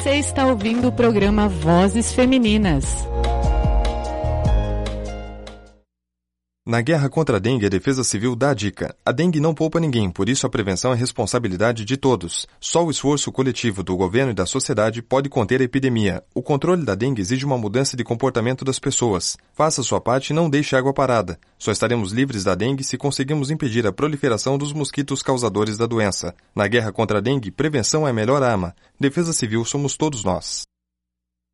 Você está ouvindo o programa Vozes Femininas. Na guerra contra a dengue, a Defesa Civil dá a dica. A dengue não poupa ninguém, por isso a prevenção é responsabilidade de todos. Só o esforço coletivo do governo e da sociedade pode conter a epidemia. O controle da dengue exige uma mudança de comportamento das pessoas. Faça sua parte e não deixe água parada. Só estaremos livres da dengue se conseguirmos impedir a proliferação dos mosquitos causadores da doença. Na guerra contra a dengue, prevenção é a melhor arma. Defesa Civil somos todos nós.